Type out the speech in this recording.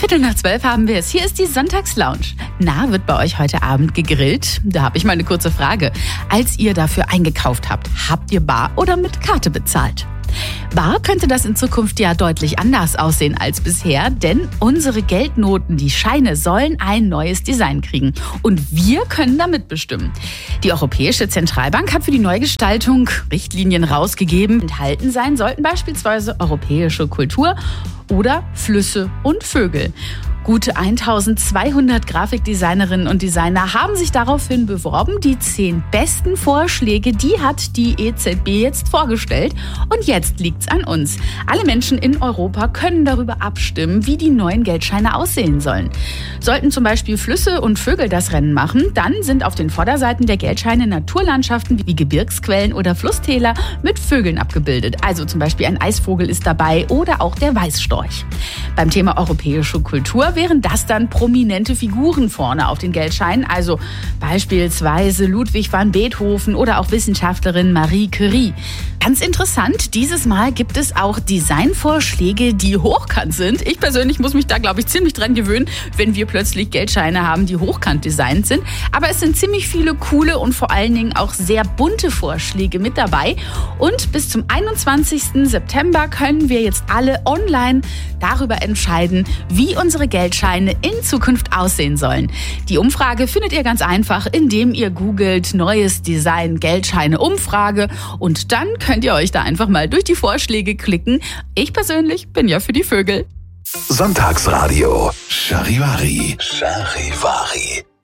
11:15 haben wir es. Hier ist die Sonntagslounge. Na, wird bei euch heute Abend gegrillt? Da habe ich mal eine kurze Frage. Als ihr dafür eingekauft habt ihr bar oder mit Karte bezahlt? Bar könnte das in Zukunft ja deutlich anders aussehen als bisher, denn unsere Geldnoten, die Scheine, sollen ein neues Design kriegen. Und wir können da mitbestimmen. Die Europäische Zentralbank hat für die Neugestaltung Richtlinien rausgegeben. Enthalten sein sollten beispielsweise europäische Kultur oder Flüsse und Vögel. Gute 1200 Grafikdesignerinnen und Designer haben sich daraufhin beworben. Die 10 besten Vorschläge, die hat die EZB jetzt vorgestellt. Und jetzt liegt's an uns. Alle Menschen in Europa können darüber abstimmen, wie die neuen Geldscheine aussehen sollen. Sollten zum Beispiel Flüsse und Vögel das Rennen machen, dann sind auf den Vorderseiten der Geldscheine Naturlandschaften wie Gebirgsquellen oder Flusstäler mit Vögeln abgebildet. Also zum Beispiel ein Eisvogel ist dabei oder auch der Weißstorch. Beim Thema europäische Kultur wären das dann prominente Figuren vorne auf den Geldscheinen, also beispielsweise Ludwig van Beethoven oder auch Wissenschaftlerin Marie Curie. Ganz interessant, dieses Mal gibt es auch Designvorschläge, die hochkant sind. Ich persönlich muss mich da, glaube ich, ziemlich dran gewöhnen, wenn wir plötzlich Geldscheine haben, die hochkant designt sind. Aber es sind ziemlich viele coole und vor allen Dingen auch sehr bunte Vorschläge mit dabei. Und bis zum 21. September können wir jetzt alle online darüber entscheiden, wie unsere Geldscheine in Zukunft aussehen sollen. Die Umfrage findet ihr ganz einfach, indem ihr googelt neues Design Geldscheine Umfrage und dann könnt ihr euch da einfach mal durch die Vorschläge klicken. Ich persönlich bin ja für die Vögel. Sonntagsradio Charivari.